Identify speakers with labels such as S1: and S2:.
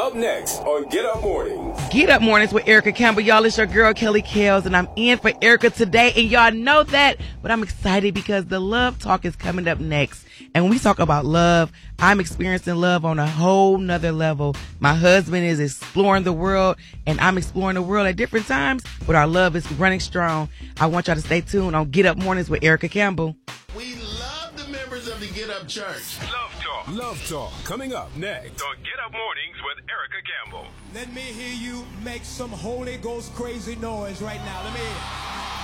S1: Up next on Get Up Mornings.
S2: Get Up Mornings with Erica Campbell. Y'all, it's your girl Kelly Kales, and I'm in for Erica today. And y'all know that, but I'm excited because the love talk is coming up next. And when we talk about love, I'm experiencing love on a whole nother level. My husband is exploring the world, and I'm exploring the world at different times, but our love is running strong. I want y'all to stay tuned on Get Up Mornings with Erica Campbell.
S3: We love the members of the Get Up Church.
S1: Love Talk. Love Talk coming up next on Get Up Mornings with Erica Campbell.
S4: Let me hear you make some Holy Ghost crazy noise right now. Let me hear it.